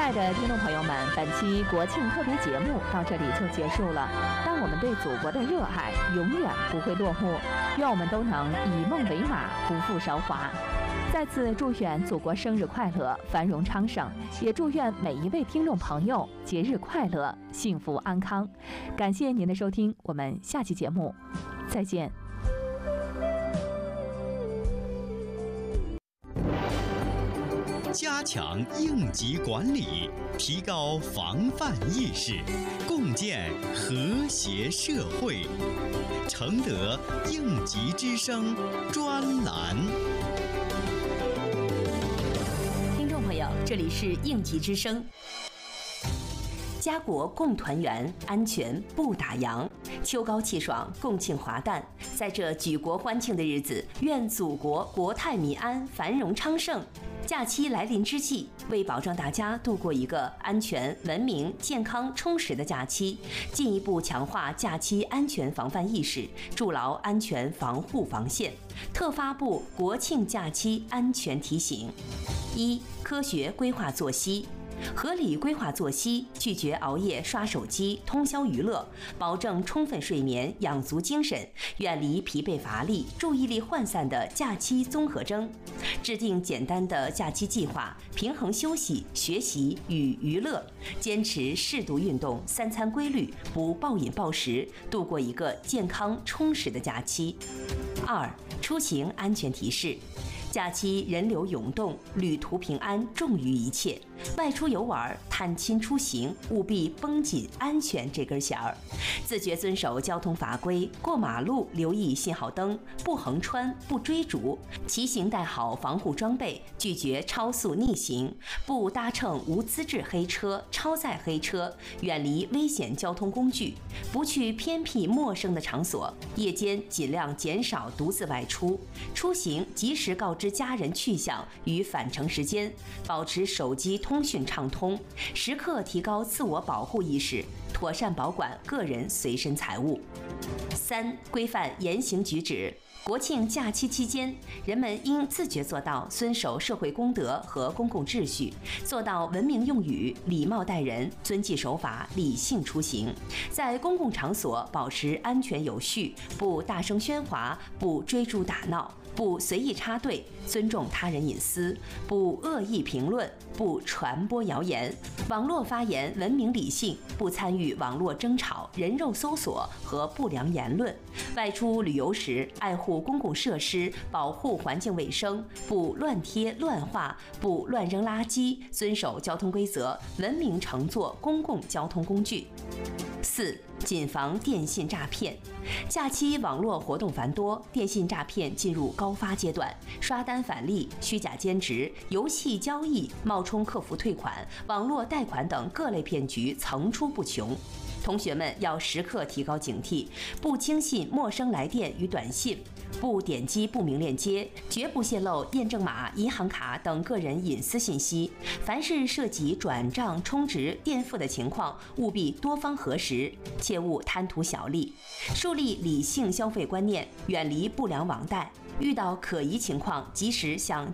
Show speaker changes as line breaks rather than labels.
爱的听众朋友们，本期国庆特别节目到这里就结束了。但我们对祖国的热爱永远不会落幕，愿我们都能以梦为马，不负韶华。再次祝愿祖国生日快乐，繁荣昌盛，也祝愿每一位听众朋友节日快乐，幸福安康。感谢您的收听，我们下期节目再见。
加强应急管理，提高防范意识，共建和谐社会。承德应急之声专栏。
听众朋友，这里是应急之声。家国共团圆，安全不打烊。秋高气爽，共庆华诞。在这举国欢庆的日子，愿祖国国泰民安，繁荣昌盛。假期来临之际，为保障大家度过一个安全、文明、健康、充实的假期，进一步强化假期安全防范意识，筑牢安全防护防线，特发布国庆假期安全提醒：一、科学规划作息。合理规划作息，拒绝熬夜刷手机、通宵娱乐，保证充分睡眠，养足精神，远离疲惫乏力、注意力涣散的假期综合征。制定简单的假期计划，平衡休息、学习与娱乐，坚持适度运动、三餐规律，不暴饮暴食，度过一个健康充实的假期。二、出行安全提示。假期人流涌动，旅途平安重于一切。外出游玩、探亲出行，务必绷紧安全这根弦儿，自觉遵守交通法规，过马路留意信号灯，不横穿、不追逐，骑行带好防护装备，拒绝超速逆行，不搭乘无资质黑车、超载黑车，远离危险交通工具，不去偏僻陌生的场所，夜间尽量减少独自外出，出行及时告知家人去向与返程时间，保持手机通讯畅通，时刻提高自我保护意识，妥善保管个人随身财物。三、规范言行举止。国庆假期期间，人们应自觉做到遵守社会公德和公共秩序，做到文明用语、礼貌待人、遵纪守法、理性出行。在公共场所保持安全有序，不大声喧哗，不追逐打闹，不随意插队，尊重他人隐私，不恶意评论，不传播谣言。网络发言文明理性，不参与网络争吵、人肉搜索和不良言论。外出旅游时，爱护公共设施，保护环境卫生，不乱贴乱画，不乱扔垃圾，遵守交通规则，文明乘坐公共交通工具。四、谨防电信诈骗。假期网络活动繁多，电信诈骗进入高发阶段，刷单返利、虚假兼职、游戏交易、冒充客服退款、网络贷款等各类骗局层出不穷。同学们要时刻提高警惕，不轻信陌生来电与短信，不点击不明链接，绝不泄露验证码、银行卡等个人隐私信息。凡是涉及转账、充值、垫付的情况，务必多方核实，切勿贪图小利。树立理性消费观念，远离不良网贷。遇到可疑情况，及时向